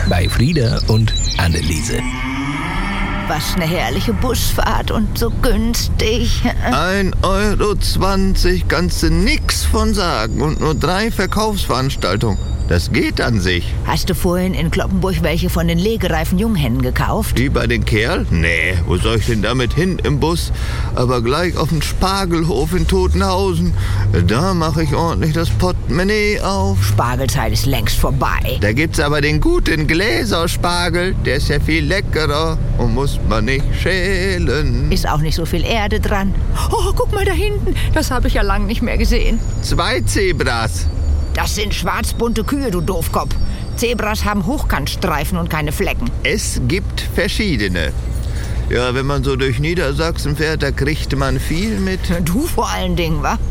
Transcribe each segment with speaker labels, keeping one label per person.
Speaker 1: bei Frieda und Anneliese.
Speaker 2: Was eine herrliche Busfahrt und so günstig.
Speaker 3: 1,20 € kannst du nix von sagen und nur 3 Verkaufsveranstaltungen. Das geht an sich.
Speaker 2: Hast du vorhin in Cloppenburg welche von den legereifen Junghennen gekauft?
Speaker 3: Die bei den Kerl? Nee, wo soll ich denn damit hin im Bus? Aber gleich auf den Spargelhof in Totenhausen. Da mache ich ordentlich das Portemonnaie auf.
Speaker 2: Spargelzeit ist längst vorbei.
Speaker 3: Da gibt's aber den guten Gläserspargel. Der ist ja viel leckerer und muss man nicht schälen.
Speaker 2: Ist auch nicht so viel Erde dran. Oh, guck mal da hinten. Das habe ich ja lange nicht mehr gesehen.
Speaker 3: 2 Zebras.
Speaker 2: Das sind schwarzbunte Kühe, du Doofkopf. Zebras haben Hochkantstreifen und keine Flecken.
Speaker 3: Es gibt verschiedene. Ja, wenn man so durch Niedersachsen fährt, da kriegt man viel mit.
Speaker 2: Du vor allen Dingen, wa?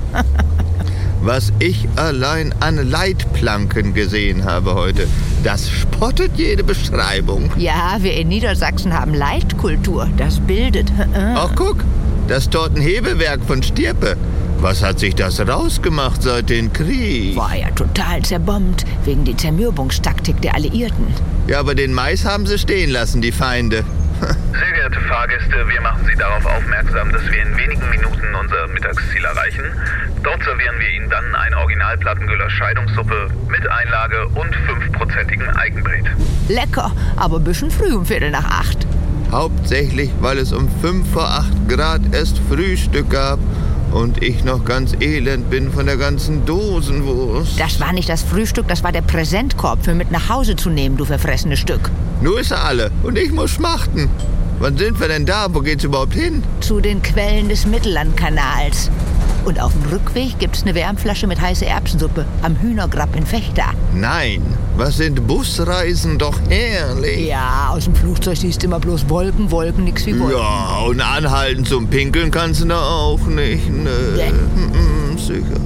Speaker 3: Was ich allein an Leitplanken gesehen habe heute, das spottet jede Beschreibung.
Speaker 2: Ja, wir in Niedersachsen haben Leitkultur. Das bildet.
Speaker 3: Ach, guck, das Tortenhebewerk von Stirpe. Was hat sich das rausgemacht seit dem Krieg?
Speaker 2: War ja total zerbombt, wegen die Zermürbungstaktik der Alliierten.
Speaker 3: Ja, aber den Mais haben sie stehen lassen, die Feinde.
Speaker 4: Sehr geehrte Fahrgäste, wir machen Sie darauf aufmerksam, dass wir in wenigen Minuten unser Mittagsziel erreichen. Dort servieren wir Ihnen dann eine Original-Plattengüller Scheidungssuppe mit Einlage und 5%igen Eigenbret.
Speaker 2: Lecker, aber ein bisschen früh um 7:45.
Speaker 3: Hauptsächlich, weil es um 7:45 erst Frühstück gab und ich noch ganz elend bin von der ganzen Dosenwurst.
Speaker 2: Das war nicht das Frühstück, das war der Präsentkorb für mit nach Hause zu nehmen, du verfressenes Stück.
Speaker 3: Nur ist er alle und ich muss schmachten. Wann sind wir denn da? Wo geht's überhaupt hin?
Speaker 2: Zu den Quellen des Mittellandkanals. Und auf dem Rückweg gibt's eine Wärmflasche mit heißer Erbsensuppe am Hühnergrab in Vechta.
Speaker 3: Nein, was sind Busreisen doch herrlich.
Speaker 2: Ja, aus dem Flugzeug siehst du immer bloß Wolken, Wolken, nix wie Wolken.
Speaker 3: Ja, und anhalten zum Pinkeln kannst du da auch nicht, ne? Sicher.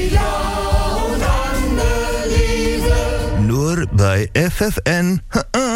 Speaker 1: Nur bei FFN.